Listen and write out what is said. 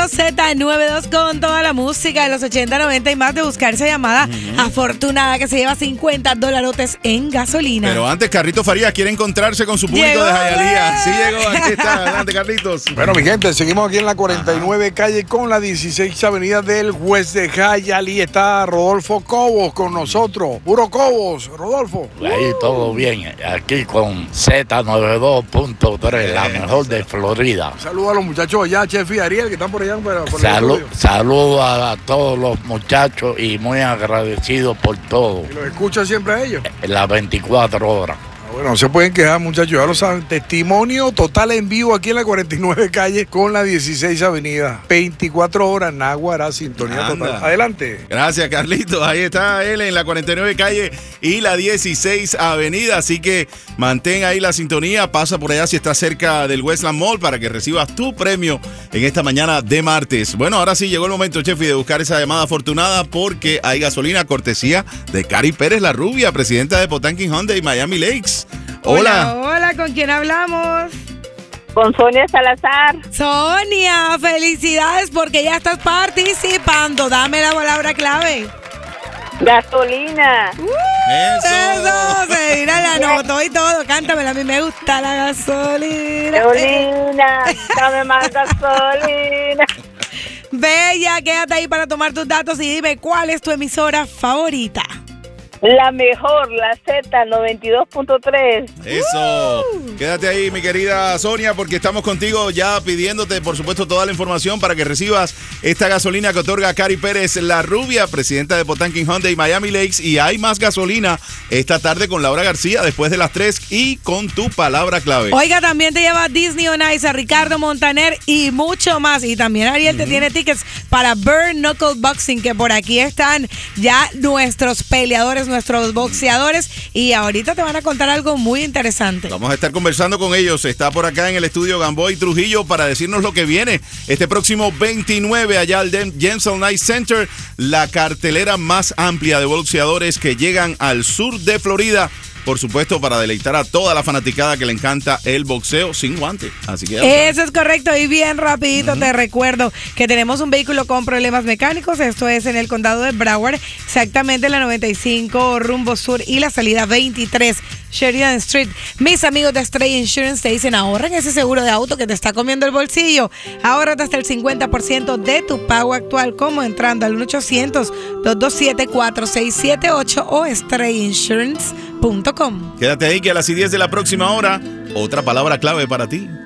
Z92 con toda la música de los 80, 90 y más de buscar esa llamada afortunada que se lleva $50 en gasolina. Pero antes, Carlitos Farías quiere encontrarse con su público de Hialeah. Sí llegó, aquí está. Adelante, Carlitos. Bueno, mi gente, seguimos aquí en la 49 calle con la 16 avenida del West de Hialeah. Está Rodolfo Cobos con nosotros. Puro Cobos, Rodolfo. Ahí todo bien, aquí con Z92.3, la mejor de Florida. Saludos a los muchachos allá, Chef y Ariel, que están por allá. Saludos a todos los muchachos y muy agradecidos por todo. ¿Y los escucha siempre a ellos? Las 24 horas. Bueno, no se pueden quejar, muchachos, ya lo saben. Testimonio total en vivo aquí en la 49 calle con la 16 avenida. 24 horas, Naguará, sintonía total. Adelante. Gracias, Carlitos. Ahí está él en la 49 calle y la 16 avenida. Así que mantén ahí la sintonía. Pasa por allá si estás cerca del Westland Mall para que recibas tu premio en esta mañana de martes. Bueno, ahora sí llegó el momento, Chefi, de buscar esa llamada afortunada porque hay gasolina cortesía de Cari Pérez, la rubia, presidenta de Potanking Hyundai Miami Lakes. Hola. Hola, ¿con quién hablamos? Con Sonia Salazar. Sonia, felicidades porque ya estás participando. Dame la palabra clave. Gasolina. Eso, se mira, la anotó y todo. Cántamela, a mí me gusta la gasolina. Gasolina, dame más gasolina. Bella, quédate ahí para tomar tus datos y dime cuál es tu emisora favorita. La mejor, la Z92.3. Eso. Quédate ahí, mi querida Sonia, porque estamos contigo ya pidiéndote, por supuesto, toda la información para que recibas esta gasolina que otorga Cari Pérez, la rubia, presidenta de Potanking Hyundai Miami Lakes. Y hay más gasolina esta tarde con Laura García después de las 3 y con tu palabra clave. Oiga, también te lleva Disney on Ice, a Ricardo Montaner y mucho más. Y también Ariel te tiene tickets para Bare Knuckle Boxing, que por aquí están ya nuestros peleadores, nuestros boxeadores, y ahorita te van a contar algo muy interesante. Vamos a estar conversando con ellos. Está por acá en el estudio Gamboy Trujillo para decirnos lo que viene este próximo 29 allá al Jensel Night Center, la cartelera más amplia de boxeadores que llegan al sur de Florida. Por supuesto, para deleitar a toda la fanaticada que le encanta el boxeo sin guante. Así que eso es correcto. Y bien rapidito te recuerdo que tenemos un vehículo con problemas mecánicos. Esto es en el condado de Broward, exactamente en la 95 rumbo sur y la salida 23 Sheridan Street. Mis amigos de Stray Insurance te dicen: ahorren ese seguro de auto que te está comiendo el bolsillo. Ahórrate hasta el 50% de tu pago actual, como entrando al 1-800-227-4678 o StrayInsurance.com. Quédate ahí que a las 10 de la próxima hora, otra palabra clave para ti.